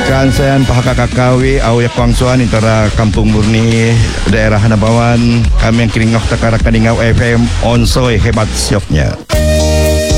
Kansean Pahaka Kakawi Au ya Kuangsuan Intara Kampung Murni Daerah Hanabawan. Kami yang kiringok takara kadingau FM Onsoy hebat sioknya.